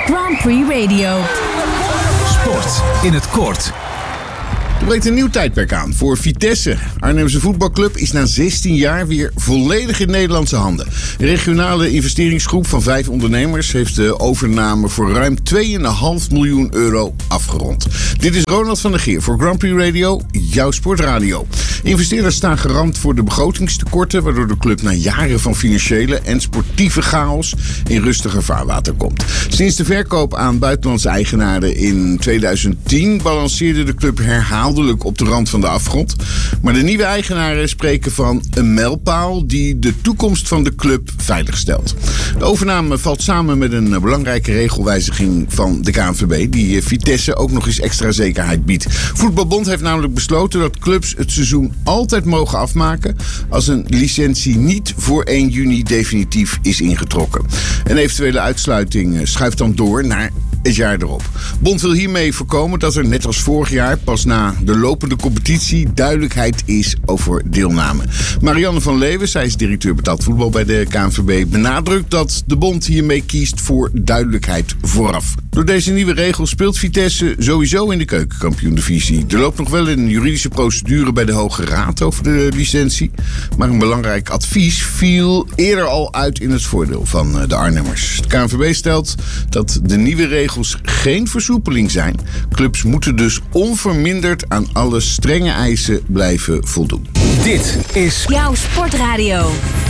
Grand Prix Radio. Sport in het kort. Er breekt een nieuw tijdperk aan voor Vitesse. Arnhemse voetbalclub is na 16 jaar weer volledig in Nederlandse handen. Een regionale investeringsgroep van 5 ondernemers heeft de overname voor ruim 2,5 miljoen euro afgerond. Dit is Ronald van der Geer voor Grand Prix Radio, jouw sportradio. Investeerders staan garant voor de begrotingstekorten, waardoor de club na jaren van financiële en sportieve chaos in rustiger vaarwater komt. Sinds de verkoop aan buitenlandse eigenaren in 2010 balanceerde de club herhaaldelijk op de rand van de afgrond. Maar de nieuwe eigenaren spreken van een mijlpaal die de toekomst van de club veiligstelt. De overname valt samen met een belangrijke regelwijziging van de KNVB die Vitesse ook nog eens extra zekerheid biedt. Voetbalbond heeft namelijk besloten dat clubs het seizoen altijd mogen afmaken als een licentie niet voor 1 juni definitief is ingetrokken. Een eventuele uitsluiting schuift dan door naar het jaar erop. Bond wil hiermee voorkomen dat er net als vorig jaar pas na de lopende competitie duidelijkheid is over deelname. Marianne van Leeuwen, zij is directeur betaald voetbal bij de KNVB, benadrukt dat de bond hiermee kiest voor duidelijkheid vooraf. Door deze nieuwe regel speelt Vitesse sowieso in de keukenkampioen-divisie. Er loopt nog wel een juridische procedure bij de Hoge Raad over de licentie, maar een belangrijk advies viel eerder al uit in het voordeel van de Arnhemmers. De KNVB stelt dat de nieuwe regels geen versoepeling zijn. Clubs moeten dus onverminderd aan alle strenge eisen blijven voldoen. Dit is Jouw sportradio.